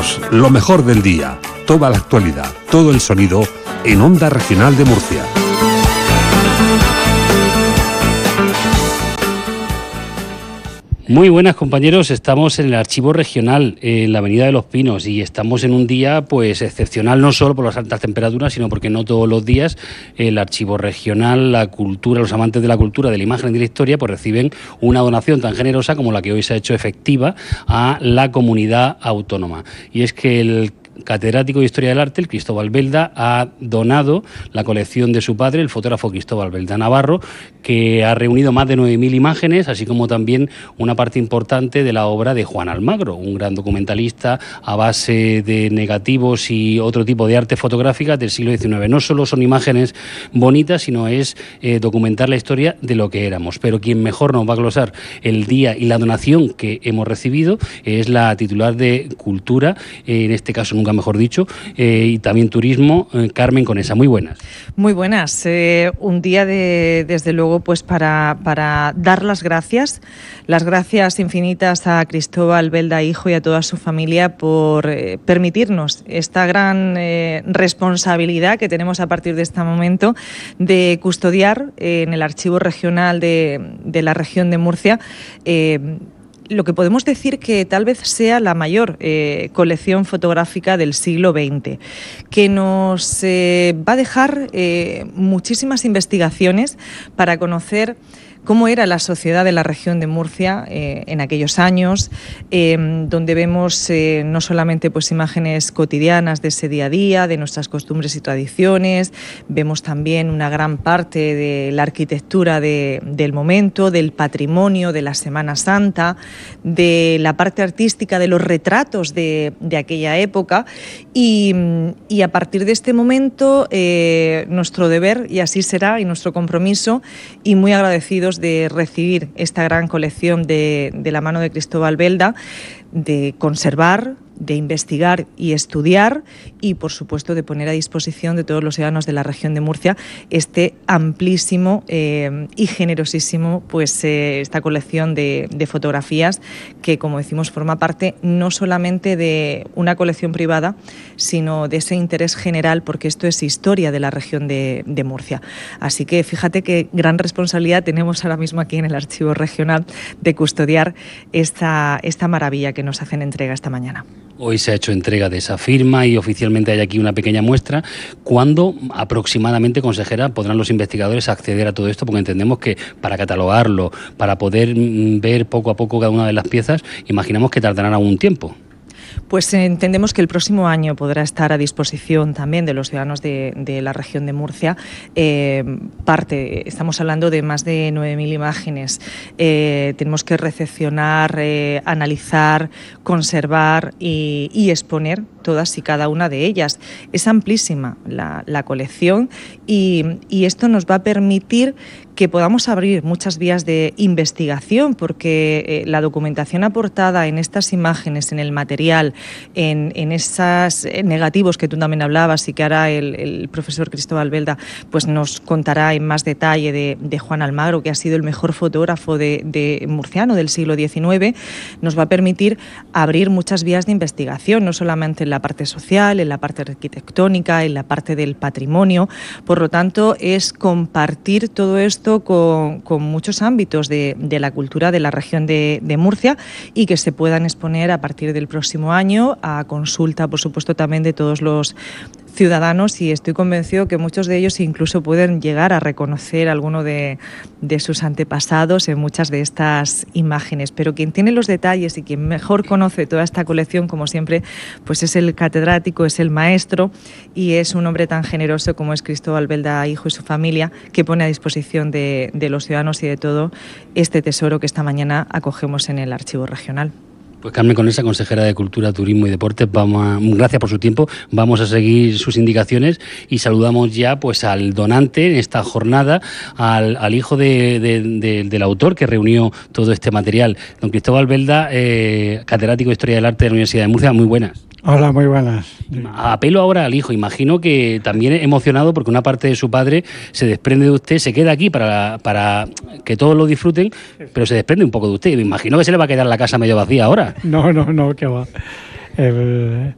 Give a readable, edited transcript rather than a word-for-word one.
Comenzamos lo mejor del día, toda la actualidad, todo el sonido en Onda Regional de Murcia. Muy buenas, compañeros, estamos en el Archivo Regional, en la Avenida de los Pinos, y estamos en un día pues excepcional, no solo por las altas temperaturas, sino porque no todos los días el Archivo Regional, la cultura, los amantes de la cultura, de la imagen y de la historia, pues reciben una donación tan generosa como la que hoy se ha hecho efectiva a la comunidad autónoma. Y es que el catedrático de Historia del Arte, el Cristóbal Belda, ha donado la colección de su padre, el fotógrafo Cristóbal Belda Navarro, que ha reunido más de 9.000 imágenes, así como también una parte importante de la obra de Juan Almagro, un gran documentalista a base de negativos y otro tipo de arte fotográfica del siglo XIX. No solo son imágenes bonitas, sino es documentar la historia de lo que éramos. Pero quien mejor nos va a glosar el día y la donación que hemos recibido es la titular de Cultura, en este caso nunca mejor dicho, y también Turismo, Carmen Conesa. Muy buenas. Muy buenas. Un día desde luego, pues para dar las gracias infinitas a Cristóbal Belda hijo y a toda su familia por permitirnos esta gran responsabilidad que tenemos a partir de este momento de custodiar en el Archivo Regional de la región de Murcia lo que podemos decir que tal vez sea la mayor colección fotográfica del siglo XX, que nos va a dejar muchísimas investigaciones para conocer cómo era la sociedad de la región de Murcia en aquellos años, donde vemos no solamente pues imágenes cotidianas de ese día a día, de nuestras costumbres y tradiciones, vemos también una gran parte de la arquitectura del momento, del patrimonio de la Semana Santa, de la parte artística, de los retratos de aquella época, y a partir de este momento nuestro deber, y así será, y nuestro compromiso, y muy agradecidos de recibir esta gran colección de la mano de Cristóbal Belda, de conservar, de investigar y estudiar y, por supuesto, de poner a disposición de todos los ciudadanos de la región de Murcia este amplísimo y generosísimo, pues esta colección de fotografías que, como decimos, forma parte no solamente de una colección privada, sino de ese interés general, porque esto es historia de la región de Murcia. Así que fíjate qué gran responsabilidad tenemos ahora mismo aquí en el Archivo Regional de custodiar esta maravilla que nos hacen entrega esta mañana. Hoy se ha hecho entrega de esa firma y oficialmente hay aquí una pequeña muestra. ¿Cuándo aproximadamente, consejera, podrán los investigadores acceder a todo esto? Porque entendemos que para catalogarlo, para poder ver poco a poco cada una de las piezas, imaginamos que tardarán algún tiempo. Pues entendemos que el próximo año podrá estar a disposición también de los ciudadanos de la región de Murcia. Estamos hablando de más de 9.000 imágenes. Tenemos que recepcionar, analizar, conservar y exponer todas y cada una de ellas. Es amplísima la colección y esto nos va a permitir que podamos abrir muchas vías de investigación, porque la documentación aportada en estas imágenes, en el material, en esos negativos que tú también hablabas y que ahora el profesor Cristóbal Belda pues nos contará en más detalle de Juan Almagro, que ha sido el mejor fotógrafo de murciano del siglo XIX, nos va a permitir abrir muchas vías de investigación, no solamente en la parte social, en la parte arquitectónica, en la parte del patrimonio. Por lo tanto, es compartir todo esto con muchos ámbitos de la cultura de la región de Murcia y que se puedan exponer a partir del próximo año a consulta, por supuesto, también de todos los ciudadanos, y estoy convencido que muchos de ellos incluso pueden llegar a reconocer alguno de sus antepasados en muchas de estas imágenes. Pero quien tiene los detalles y quien mejor conoce toda esta colección, como siempre, pues es el catedrático, es el maestro, y es un hombre tan generoso como es Cristóbal Belda hijo y su familia, que pone a disposición de los ciudadanos y de todo este tesoro que esta mañana acogemos en el Archivo Regional. Pues Carmen Conesa, consejera de Cultura, Turismo y Deportes, gracias por su tiempo, vamos a seguir sus indicaciones y saludamos ya pues al donante en esta jornada, al hijo del autor que reunió todo este material, don Cristóbal Belda, catedrático de Historia del Arte de la Universidad de Murcia. Muy buenas. Hola, muy buenas. Apelo ahora al hijo, imagino que también emocionado porque una parte de su padre se desprende de usted, se queda aquí para que todos lo disfruten, pero se desprende un poco de usted. Me imagino que se le va a quedar la casa medio vacía ahora. No, que va.